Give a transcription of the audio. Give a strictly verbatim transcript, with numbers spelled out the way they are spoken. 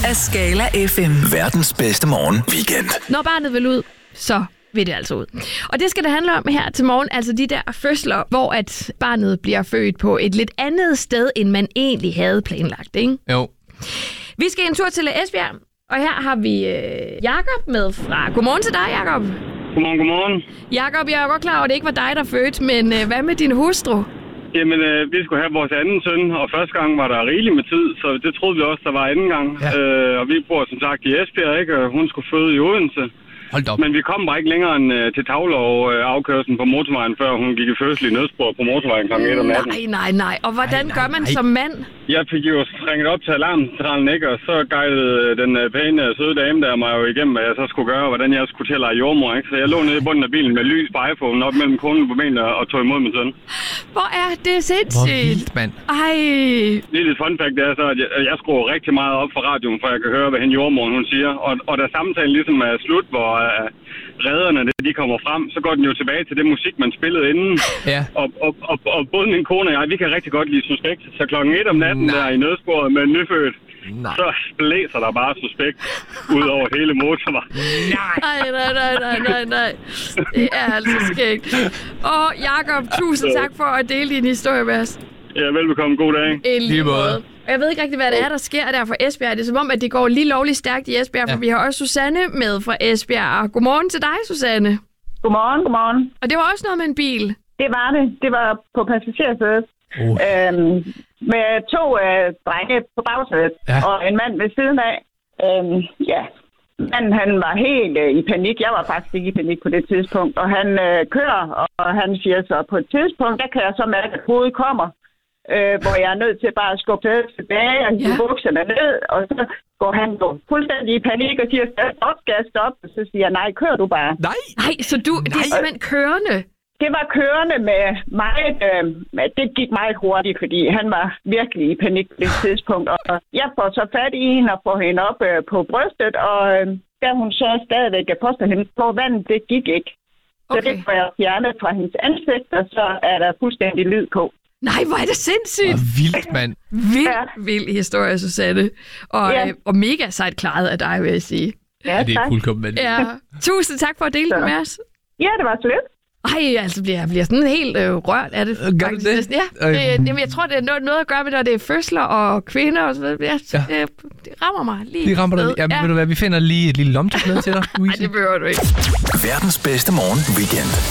af Skala F M. Verdens bedste morgen weekend. Når barnet vil ud, så vil det altså ud. Og det skal det handle om her til morgen, altså de der fødsler, hvor at barnet bliver født på et lidt andet sted, end man egentlig havde planlagt, ikke? Jo. Vi skal en tur til Esbjerg, og her har vi øh, Jakob med fra. Godmorgen til dig, Jakob. Godmorgen, godmorgen. Jakob, jeg er godt klar over, at det ikke var dig, der fødte, men øh, hvad med din hustru? Jamen, øh, vi skulle have vores anden søn, og første gang var der rigeligt med tid, så det troede vi også, der var anden gang. Ja. Øh, og vi bor som sagt i Esbjerg, ikke? Og hun skulle føde i Odense. Hold op. Men vi kom bare ikke længere end øh, til Tavlov-afkørslen på motorvejen, før hun gik i fødsel i nødspor på motorvejen klokken et om natten. Nej, nej, nej. Og hvordan nej, nej, gør man nej. som mand? Jeg fik jo ringet op til alarmcentralen, ikke? Og så guidede den øh, pæne, søde dame der mig jo igennem, hvad jeg så skulle gøre, og hvordan jeg skulle til at lege jordmor, ikke? Så jeg lå nede i bunden af bilen med lys på iPhone op mellem konen på benene og tog imod min søn. Hvor er det Hvor sindssygt? vildt, mand. Ej. Lille fun fact er så, at jeg, jeg skruer rigtig meget op for radioen, for jeg kan høre, hvad hende jordmoren hun siger. Og, og da samtalen ligesom er slut, hvor uh, redderne de kommer frem, så går den jo tilbage til det musik, man spillede inden. Ja. Og, og, og, og både min kone og jeg, vi kan rigtig godt lide Suspekt. Så klokken et om natten Nej. der i nødsporet med en nyfødt, Nej. så blæser der bare Suspekt ud over hele motorvejen. Nej, nej, nej, nej, nej, nej. Det er altså skægt. Og Jakob, tusind tak for at dele din historie med os. Ja, velbekomme. God dag. En lige Lige måde. måde. Og jeg ved ikke rigtig, hvad det er, der sker der for Esbjerg. Det er som om, at det går lige lovligt stærkt i Esbjerg, for Ja. vi har også Susanne med fra Esbjerg. Godmorgen til dig, Susanne. Godmorgen, godmorgen. Og det var også noget med en bil. Det var det. Det var på passagersædet. Uh. Øhm, med to øh, drenge på bagsædet Ja. og en mand ved siden af. Øhm, ja, manden han var helt øh, i panik. Jeg var faktisk ikke i panik på det tidspunkt. Og han øh, kører, og han siger så, på et tidspunkt, der kan jeg så mærke, at hovedet kommer. Øh, hvor jeg er nødt til bare at skubbe det tilbage og hive Ja. bukserne ned. Og så går han jo fuldstændig i panik og siger, skal jeg stoppe, skal jeg stoppe? Og så siger jeg, nej, kør du bare. Nej. Nej, så du, det er simpelthen kørende. Det var kørende med meget, øh, det gik meget hurtigt, fordi han var virkelig i panik på det tidspunkt. Og jeg får så fat i hende og får hende op øh, på brystet, og øh, der hun så stadigvæk poster hende på vandet, det gik ikke. Så Okay. det får jeg fjernet fra hendes ansigt, og så er der fuldstændig lyd på. Nej, hvor er det sindssygt. Hvor vildt, mand. Vild, Ja. vild historie, Susanne. Og, Ja. øh, og mega sejt klaret af dig, vil jeg sige. Ja, Det er tak. fuldkommen vanvittigt. Ja. Tusind tak for at dele Så. det med os. Ja, det var slet. Ej, altså bliver jeg bliver sådan helt øh, rørt af det. Gør du faktisk. det? Ja, Øh. det, jamen, jeg tror, det er noget, noget at gøre med, når det er fødsler og kvinder og så videre. Jeg, Ja. ja. det, det rammer mig lige. Det rammer dig. ned. Jamen, Ja. ved du hvad, vi finder lige et lille lomtørklæde til dig, Ej, Louise. det behøver du ikke. Verdens bedste morgen weekend.